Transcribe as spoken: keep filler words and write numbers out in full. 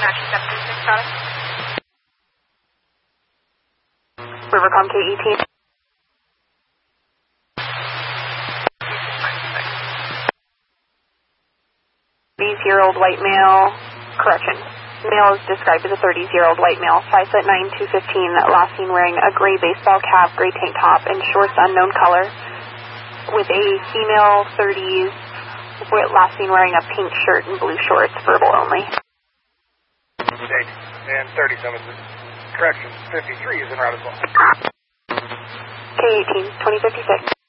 Apache seven three six, got it. Rivercom K E T. thirty-year-old white male, correction, male is described as a thirty-year-old white male, five foot nine, two fifteen, last seen wearing a gray baseball cap, gray tank top, and shorts unknown color, with a female thirties, last seen wearing a pink shirt and blue shorts, verbal only. Jake, and thirty-seven, correction, fifty-three is en route as well. K eighteen, twenty fifty-six.